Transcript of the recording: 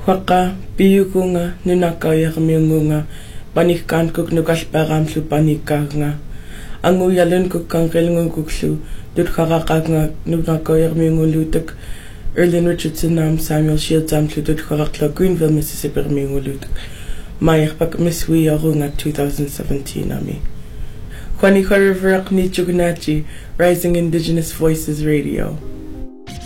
Waka piyukunga nunakayarmiungunga panikkan kuk nukalparamslu panikanga. Anguyalun kuk kangelngun kukslu dutkarakanga nunakayarmiungulutuk. Erlin Richardson naam Samuel Shields amslu dutkarakla Greenville, Mississippi miungulutuk. Mayakpak miswi yarunga 2017 ami. Kwani Riverak ni Chugunachi, Rising Indigenous Voices Radio.